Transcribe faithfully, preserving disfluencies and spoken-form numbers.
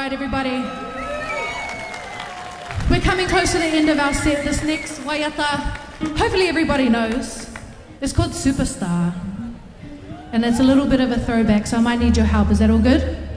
right, everybody. We're coming close to the end of our set. This next waiata, hopefully everybody knows. It's called Superstar. And it's a little bit of a throwback, so I might need your help. Is that all good?